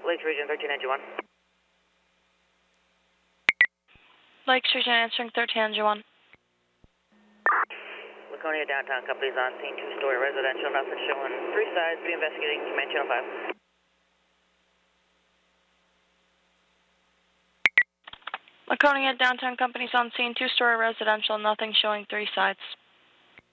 Lakes Region 13 engine 1. Lakes Region answering 13 engine 1. Laconia downtown companies on scene, two-story residential, nothing showing. Three sides, be investigating, command channel 5. Laconia downtown companies on scene, two-story residential, nothing showing, three sides.